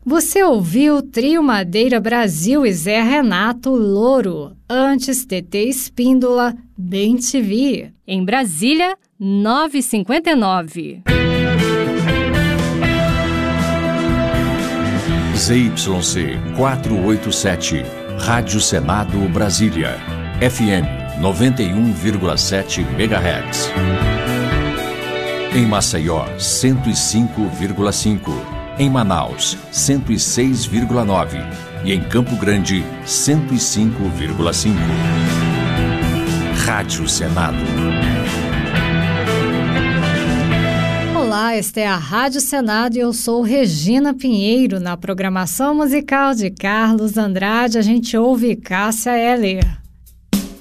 Você ouviu Trio Madeira Brasil e Zé Renato Louro. Antes, TT Espíndola, Bem Te Vi. Em Brasília, 9h59. ZYC 487, Rádio Senado Brasília, FM 91,7 MHz. Em Maceió, 105,5. Em Manaus, 106,9. E em Campo Grande, 105,5. Rádio Senado. Olá, esta é a Rádio Senado e eu sou Regina Pinheiro. Na programação musical de Carlos Andrade, a gente ouve Cássia Eller.